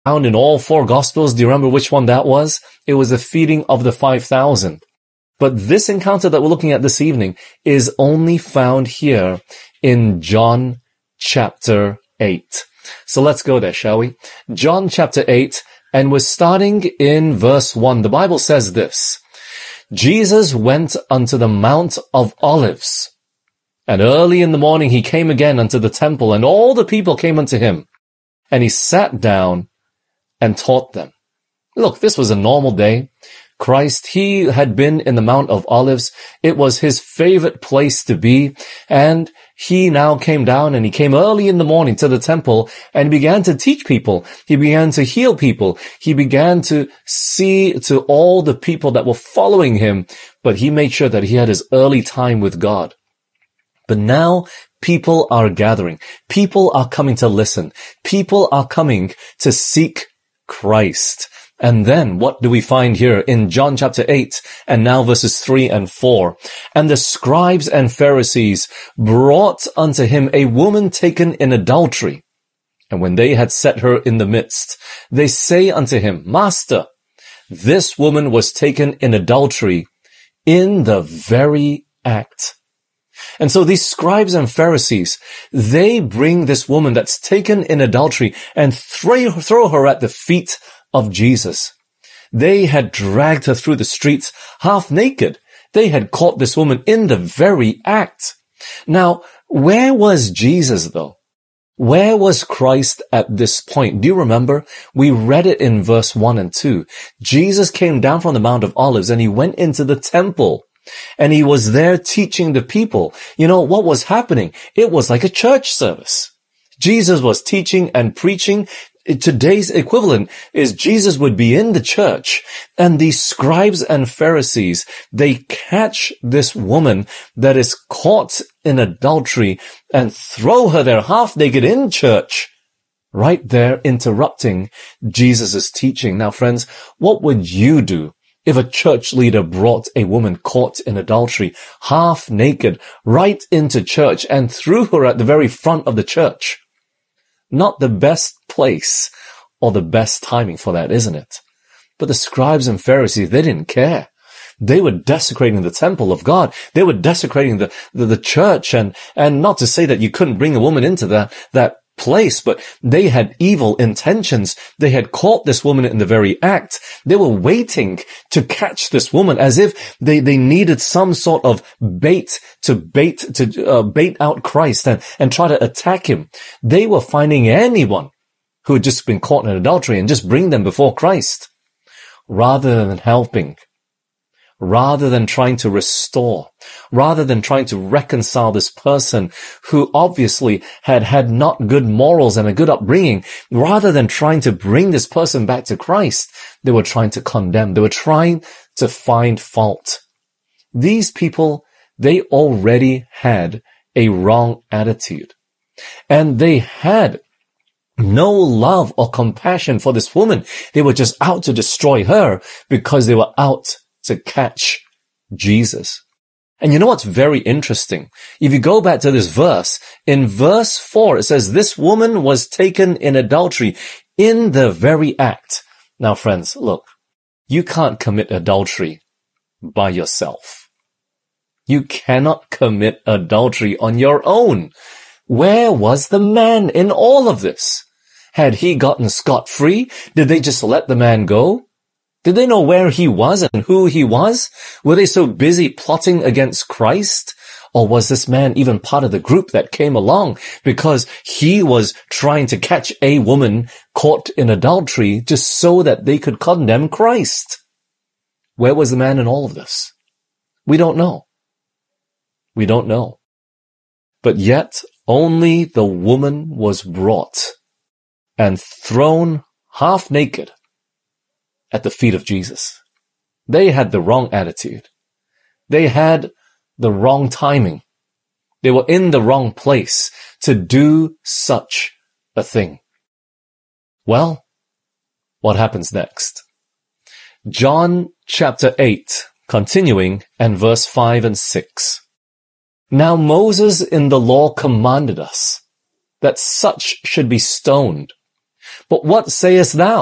found in all four Gospels. Do you remember which one that was? It was the feeding of the 5,000. But this encounter that we're looking at this evening is only found here in John chapter 8. So let's go there, shall we? John chapter 8, and we're starting in verse 1. The Bible says this: Jesus went unto the Mount of Olives, and early in the morning he came again unto the temple, and all the people came unto him, and he sat down and taught them. Look, this was a normal day. Christ, he had been in the Mount of Olives. It was his favorite place to be. And he now came down, and he came early in the morning to the temple and began to teach people. He began to heal people. He began to see to all the people that were following him. But he made sure that he had his early time with God. But now people are gathering. People are coming to listen. People are coming to seek Christ. And then what do we find here in John chapter 8 and now verses 3 and 4? And the scribes and Pharisees brought unto him a woman taken in adultery. And when they had set her in the midst, they say unto him, Master, this woman was taken in adultery in the very act. And so these scribes and Pharisees, they bring this woman that's taken in adultery and throw her at the feet of Jesus. They had dragged her through the streets half naked. They had caught this woman in the very act. Now, where was Jesus though? Where was Christ at this point? Do you remember? We read it in verse 1 and 2. Jesus came down from the Mount of Olives and he went into the temple. And he was there teaching the people. You know, what was happening? It was like a church service. Jesus was teaching and preaching. Today's equivalent is Jesus would be in the church, and these scribes and Pharisees, they catch this woman that is caught in adultery and throw her there half naked in church, right there interrupting Jesus' teaching. Now, friends, what would you do if a church leader brought a woman caught in adultery, half naked, right into church and threw her at the very front of the church? Not the best place or the best timing for that, isn't it? But the scribes and Pharisees, they didn't care. They were desecrating the temple of God. They were desecrating the church, and not to say that you couldn't bring a woman into that place, but they had evil intentions. They had caught this woman in the very act. They were waiting to catch this woman as if they needed some sort of bait out Christ and try to attack him. They were finding anyone who had just been caught in adultery and just bring them before Christ, rather than helping, rather than trying to restore, rather than trying to reconcile this person who obviously had not good morals and a good upbringing. Rather than trying to bring this person back to Christ, they were trying to condemn. They were trying to find fault. These people, they already had a wrong attitude, and they had no love or compassion for this woman. They were just out to destroy her because they were out to catch Jesus. And you know what's very interesting? If you go back to this verse, in verse 4, it says, this woman was taken in adultery in the very act. Now, friends, look, you can't commit adultery by yourself. You cannot commit adultery on your own. Where was the man in all of this? Had he gotten scot-free? Did they just let the man go? Did they know where he was and who he was? Were they so busy plotting against Christ? Or was this man even part of the group that came along because he was trying to catch a woman caught in adultery just so that they could condemn Christ? Where was the man in all of this? We don't know. We don't know. But yet only the woman was brought and thrown half naked at the feet of Jesus. They had the wrong attitude. They had the wrong timing. They were in the wrong place to do such a thing. Well, what happens next? John chapter 8, continuing, and verse 5 and 6. Now Moses in the law commanded us that such should be stoned. But what sayest thou?